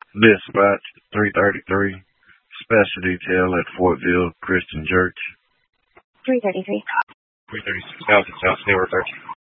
Dispatch 333, special detail at Fortville Christian Church. 333. 336 South State Research.